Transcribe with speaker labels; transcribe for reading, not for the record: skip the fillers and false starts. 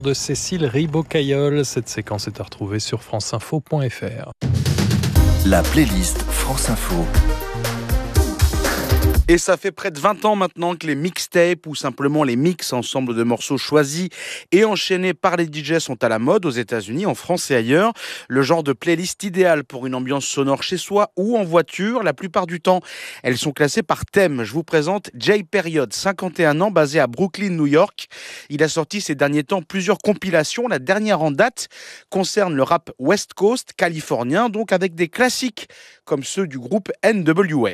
Speaker 1: De Cécile Ribaud-Caillol. Cette séquence est à retrouver sur franceinfo.fr.
Speaker 2: La playlist France Info.
Speaker 3: Et ça fait près de 20 ans maintenant que les mixtapes ou simplement les mix, ensemble de morceaux choisis et enchaînés par les DJ, sont à la mode aux États-Unis, en France et ailleurs. Le genre de playlist idéal pour une ambiance sonore chez soi ou en voiture. La plupart du temps, elles sont classées par thème. Je vous présente J Period, 51 ans, basé à Brooklyn, New York. Il a sorti ces derniers temps plusieurs compilations. La dernière en date concerne le rap West Coast californien, donc avec des classiques comme ceux du groupe NWA.